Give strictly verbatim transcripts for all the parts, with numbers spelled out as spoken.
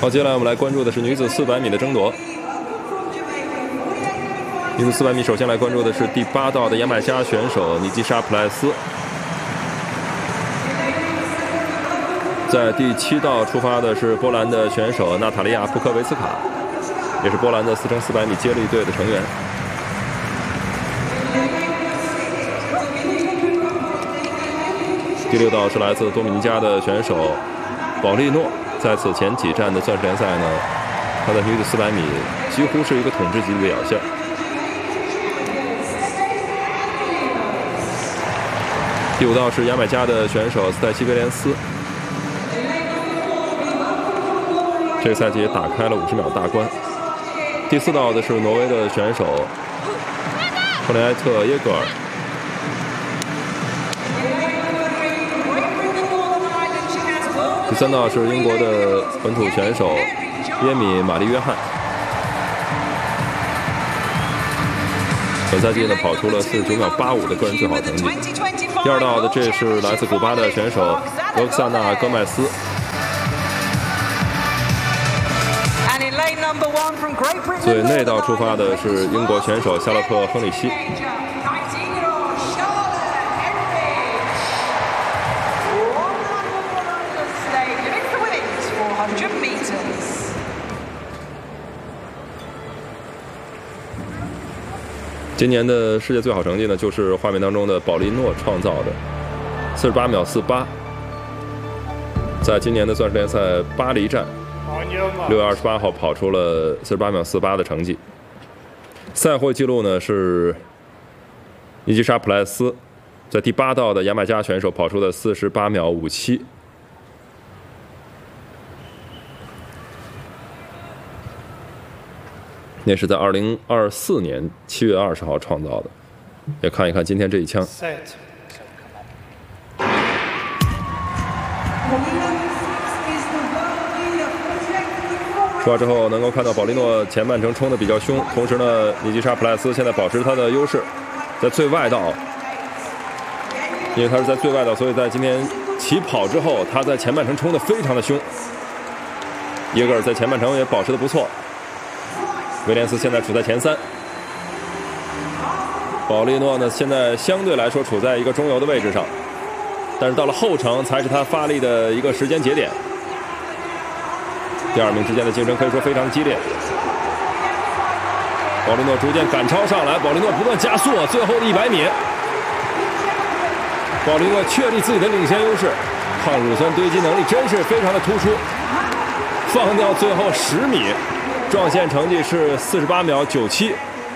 好，接下来我们来关注的是女子四百米的争夺。女子四百米，首先来关注的是第八道的牙买加选手尼基莎·普莱斯。在第七道出发的是波兰的选手娜塔莉亚·布科维茨卡，也是波兰的四乘四百米接力队的成员。第六道是来自多米尼加的选手保利诺。在此前几站的钻石联赛呢，他的女子四百米几乎是一个统治级的表现。第五道是牙买加的选手斯泰西·威廉斯，这个赛季也打开了五十秒大关。第四道的是挪威的选手赫雷埃特·耶格尔。第三道是英国的本土选手耶米·玛丽·约翰，本赛季呢跑出了四十九秒八五的个人最好成绩。第二道的这是来自古巴的选手罗克萨纳·戈麦斯。所以内道出发的是英国选手夏洛特·亨里希。今年的世界最好成绩呢，就是画面当中的保利诺创造的四十八秒四八，在今年的钻石联赛巴黎站，六月二十八号跑出了四十八秒四八的成绩。赛会纪录呢是尼基莎·普莱斯在第八道的牙买加选手跑出的四十八秒五七。那是在二零二四年七月二十号创造的，也看一看今天这一枪。出发之后能够看到保利诺前半程冲得比较凶，同时呢，尼基莎·普莱斯现在保持他的优势，在最外道，因为他是在最外道，所以在今天起跑之后，他在前半程冲得非常的凶。耶格尔在前半程也保持得不错。威廉斯现在处在前三，保利诺呢现在相对来说处在一个中游的位置上，但是到了后程才是他发力的一个时间节点。第二名之间的竞争可以说非常激烈，保利诺逐渐赶超上来，保利诺不断加速，最后的一百米，保利诺确立自己的领先优势，抗乳酸堆积能力真是非常的突出，放掉最后十米。撞线成绩是四十八秒九七，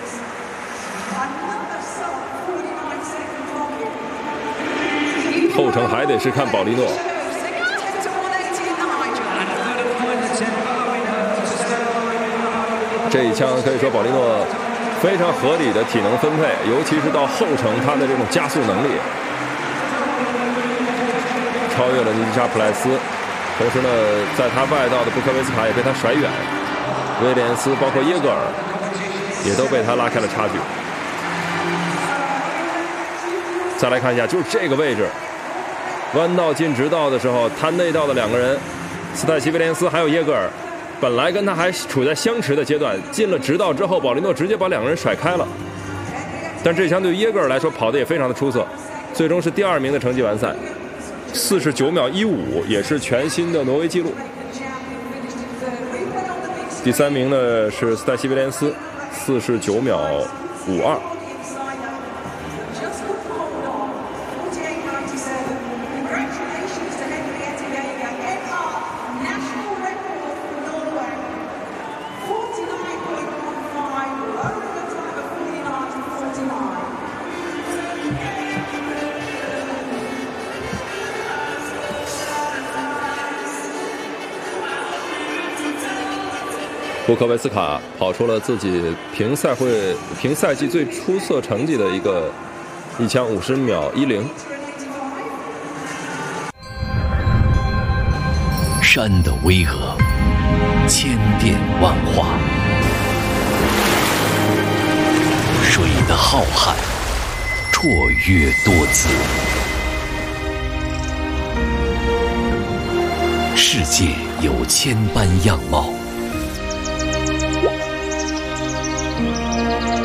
后程还得是看保利诺。这一枪可以说保利诺非常合理的体能分配，尤其是到后程他的这种加速能力，超越了尼基莎·普莱斯。同时呢，在他外道的布科维茨卡也被他甩远。威廉斯包括耶格尔也都被他拉开了差距。再来看一下，就是这个位置，弯道进直道的时候，他内道的两个人，斯泰西·威廉斯还有耶格尔，本来跟他还处在相持的阶段，进了直道之后，保利诺直接把两个人甩开了。但这枪对于耶格尔来说跑得也非常的出色，最终是第二名的成绩完赛，四十九秒一五，也是全新的挪威纪录。第三名呢是斯泰西·威廉斯，四十九秒五二。布科维茨卡跑出了自己平赛会平赛季最出色成绩的一个一枪五十秒一零。 山的巍峨，千变万化；水的浩瀚，绰约多姿。世界有千般样貌，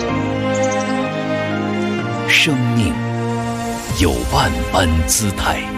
生命有万般姿态。